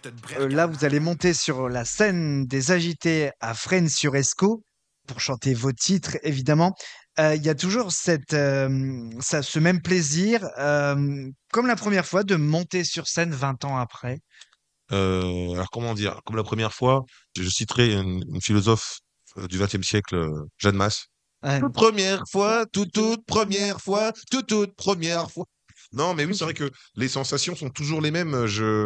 Là, vous allez monter sur la scène des Agités à Fresnes-sur-Escaut pour chanter vos titres, évidemment. Il y a toujours ce même plaisir, comme la première fois, de monter sur scène 20 ans après. Alors comment dire? Comme la première fois, je citerai une philosophe du XXe siècle, Jeanne Masse. Ouais. Toute première fois, toute première fois, toute première fois. Non, mais oui, c'est vrai que les sensations sont toujours les mêmes.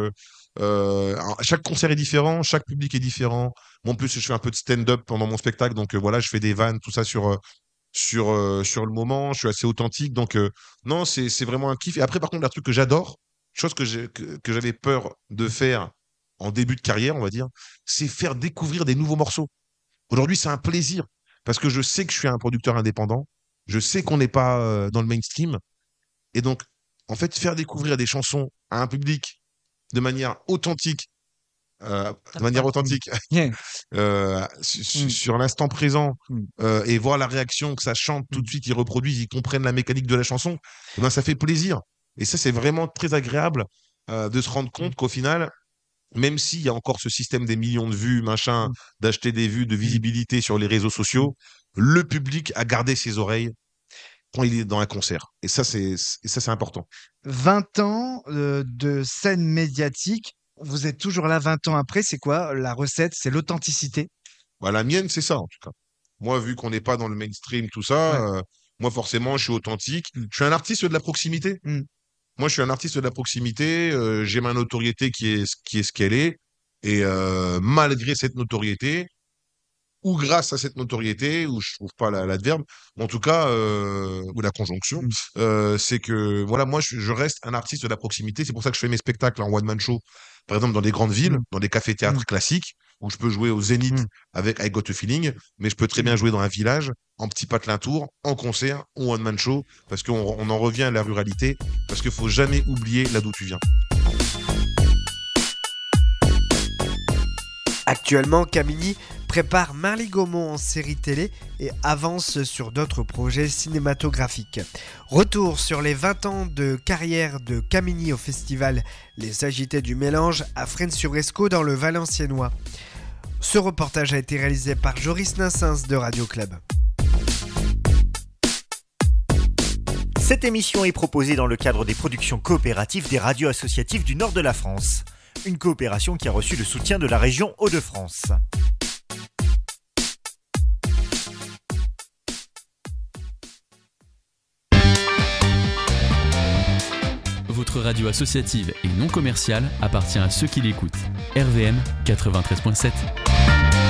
Alors, chaque concert est différent, chaque public est différent. Moi, en plus, je fais un peu de stand-up pendant mon spectacle, donc voilà, je fais des vannes, tout ça sur le moment. Je suis assez authentique, donc non, c'est vraiment un kiff. Et après, par contre, un truc que j'adore, chose que j'avais peur de faire en début de carrière, on va dire, c'est faire découvrir des nouveaux morceaux. Aujourd'hui, c'est un plaisir parce que je sais que je suis un producteur indépendant, je sais qu'on n'est pas dans le mainstream, et donc, en fait, faire découvrir des chansons à un public de manière authentique, de manière authentique, Yeah. sur l'instant présent, Mm. et voir la réaction que ça chante tout de suite, ils reproduisent, ils comprennent la mécanique de la chanson, eh ben, ça fait plaisir. Et ça, c'est vraiment très agréable de se rendre compte qu'au final, même s'il y a encore ce système des millions de vues, machin, d'acheter des vues, de visibilité sur les réseaux sociaux, le public a gardé ses oreilles quand il est dans un concert. Et ça, c'est important. 20 ans de scène médiatique, vous êtes toujours là 20 ans après, c'est quoi la recette? C'est l'authenticité. Bah, la mienne, c'est ça, en tout cas. Moi, vu qu'on n'est pas dans le mainstream, tout ça, Ouais. moi, forcément, je suis authentique. Je suis un artiste de la proximité. Mm. Moi, je suis un artiste de la proximité. J'ai ma notoriété qui est ce qu'elle est. Et malgré cette notoriété, ou grâce à cette notoriété, ou je trouve pas l'adverbe, mais en tout cas, ou la conjonction, c'est que voilà, moi je reste un artiste de la proximité. C'est pour ça que je fais mes spectacles en one-man show, par exemple dans des grandes villes, Mm. dans des cafés-théâtres classiques, où je peux jouer au Zénith Mm. avec I Got a Feeling, mais je peux très bien jouer dans un village, en petit patelin tour, en concert ou one-man show, parce qu'on en revient à la ruralité, parce qu'il faut jamais oublier là d'où tu viens. Actuellement, Camini prépare Marly Gaumont en série télé et avance sur d'autres projets cinématographiques. Retour sur les 20 ans de carrière de Camini au festival Les Agités du Mélange à Fresnes-sur-Escaut dans le Valenciennois. Ce reportage a été réalisé par Joris Nassens de Radio Club. Cette émission est proposée dans le cadre des productions coopératives des radios associatives du nord de la France. Une coopération qui a reçu le soutien de la région Hauts-de-France. Votre radio associative et non commerciale appartient à ceux qui l'écoutent. RVM 93.7.